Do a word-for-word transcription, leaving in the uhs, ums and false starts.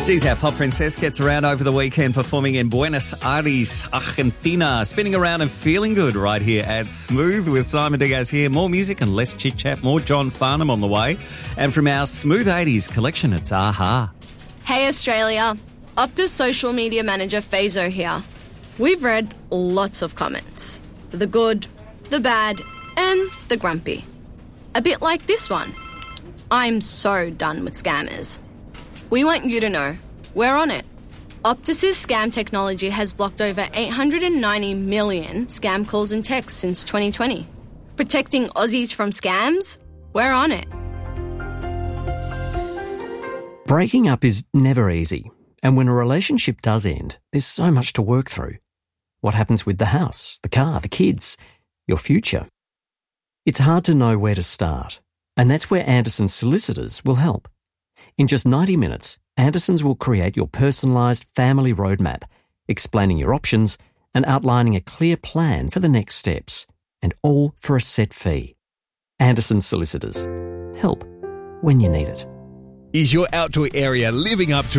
Geez, our pop princess gets around over the weekend performing in Buenos Aires, Argentina, spinning around and feeling good right here at Smooth with Simon Diaz here. More music and less chit-chat, more John Farnham on the way. And from our Smooth eighties collection, it's Aha. Hey Australia, Optus social media manager Fazo here. We've read lots of comments. The good, the bad, and the grumpy. A bit like this one. I'm so done with scammers. We want you to know, we're on it. Optus's scam technology has blocked over eight hundred ninety million scam calls and texts since twenty twenty. Protecting Aussies from scams? We're on it. Breaking up is never easy, and when a relationship does end, there's so much to work through. What happens with the house, the car, the kids, your future? It's hard to know where to start, and that's where Anderson Solicitors will help. In just ninety minutes, Andersons will create your personalised family roadmap, explaining your options and outlining a clear plan for the next steps, and all for a set fee. Anderson Solicitors. Help when you need it. Is your outdoor area living up to